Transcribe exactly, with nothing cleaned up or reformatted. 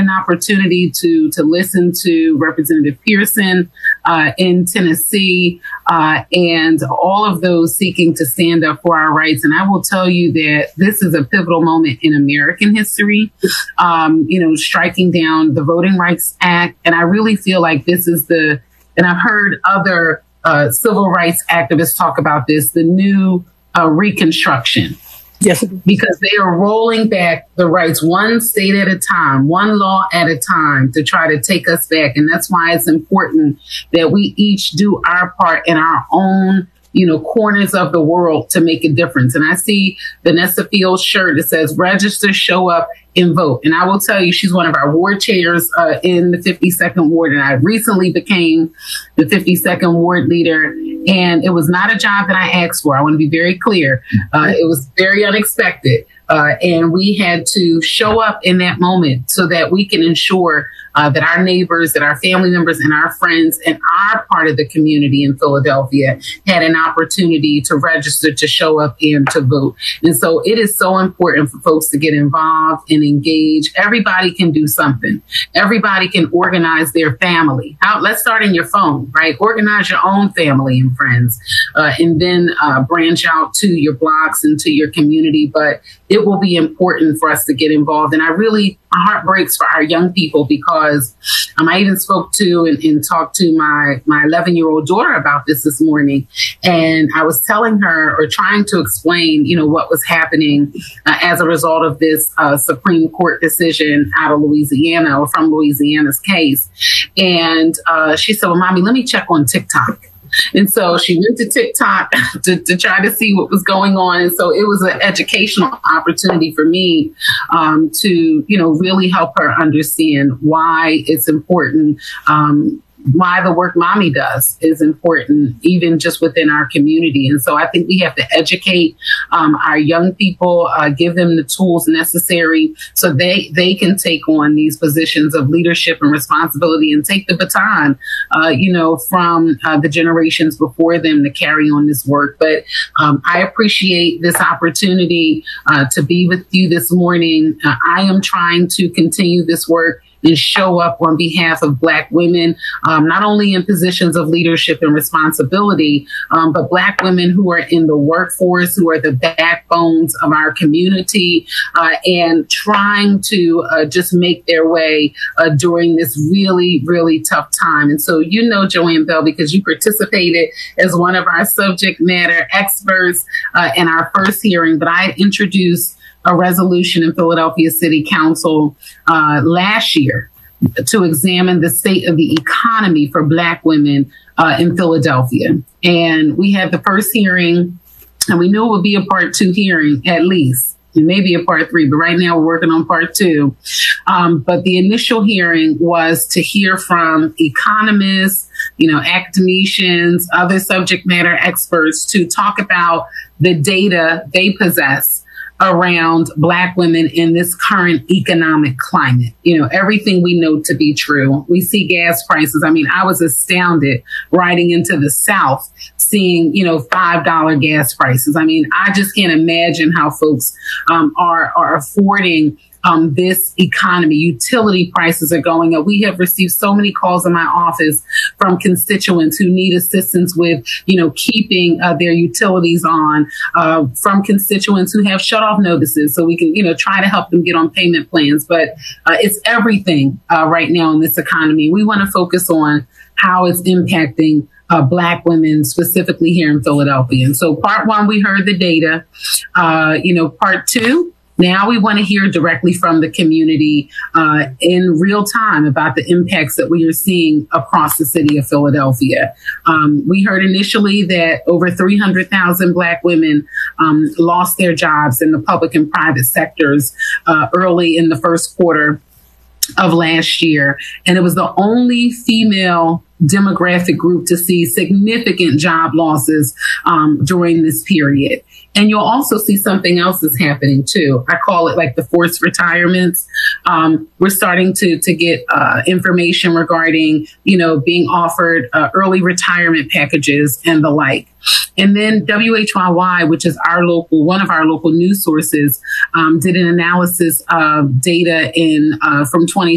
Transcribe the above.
an opportunity to to listen to Representative Pearson uh, in Tennessee, uh, and all of those seeking to stand up for our rights. And I will tell you that this is a pivotal moment in American history, um, you know, striking down the Voting Rights Act. And I really feel like this is the, and I've heard other uh, civil rights activists talk about this, the new uh, Reconstruction. Yes. Because they are rolling back the rights one state at a time, one law at a time to try to take us back. And that's why it's important that we each do our part in our own, you know, corners of the world to make a difference. And I see Vanessa Fields' shirt that says register, show up, and vote. And I will tell you, she's one of our ward chairs uh, in the fifty-second ward. And I recently became the fifty-second ward leader. And it was not a job that I asked for. I want to be very clear. Uh, it was very unexpected. Uh, and we had to show up in that moment so that we can ensure uh, that our neighbors, that our family members and our friends and our part of the community in Philadelphia had an opportunity to register, to show up, and to vote. And so it is so important for folks to get involved and engage. Everybody can do something. Everybody can organize their family. How, let's start in your phone, right? Organize your own family and friends, uh, and then uh, branch out to your blocks and to your community. But it will be important for us to get involved. And I really, my heart breaks for our young people because um, I even spoke to and, and talked to my my eleven-year-old daughter about this this morning. And I was telling her, or trying to explain, you know, what was happening uh, as a result of this uh, Supreme Court decision out of Louisiana, or from Louisiana's case. And uh, she said, well, Mommy, let me check on TikTok. And so she went to TikTok to, to try to see what was going on. And so it was an educational opportunity for me um, to, you know, really help her understand why it's important, um, why the work Mommy does is important, even just within our community. And so I think we have to educate um, our young people, uh, give them the tools necessary so they, they can take on these positions of leadership and responsibility and take the baton, uh, you know, from uh, the generations before them to carry on this work. But um, I appreciate this opportunity uh, to be with you this morning. Uh, I am trying to continue this work and show up on behalf of Black women, um, not only in positions of leadership and responsibility, um, but Black women who are in the workforce, who are the backbones of our community, uh, and trying to uh, just make their way uh, during this really, really tough time. And so, you know, Joanne Bell, because you participated as one of our subject matter experts uh, in our first hearing, but I introduced a resolution in Philadelphia City Council uh, last year to examine the state of the economy for Black women uh, in Philadelphia. And we had the first hearing, and we knew it would be a part two hearing at least. It may be a part three, but right now we're working on part two. Um, but the initial hearing was to hear from economists, you know, academicians, other subject matter experts to talk about the data they possess around Black women in this current economic climate. You know, everything we know to be true. We see gas prices. I mean, I was astounded riding into the South, seeing, you know, five dollar gas prices. I mean, I just can't imagine how folks um, are, are affording Um, this economy. Utility prices are going up. We have received so many calls in my office from constituents who need assistance with, you know, keeping uh, their utilities on, uh, from constituents who have shut off notices so we can, you know, try to help them get on payment plans. But uh, it's everything uh, right now in this economy. We want to focus on how it's impacting Uh, Black women, specifically here in Philadelphia. And so part one, we heard the data. Uh, you know, part two, now we want to hear directly from the community uh, in real time about the impacts that we are seeing across the city of Philadelphia. Um, we heard initially that over three hundred thousand Black women um, lost their jobs in the public and private sectors uh, early in the first quarter of last year. And it was the only female demographic group to see significant job losses um, during this period. And you'll also see something else that's happening too. I call it like the forced retirements. Um, we're starting to to get uh, information regarding, you know, being offered uh, early retirement packages and the like. And then W H Y Y, which is our local, one of our local news sources, um, did an analysis of data in uh, from twenty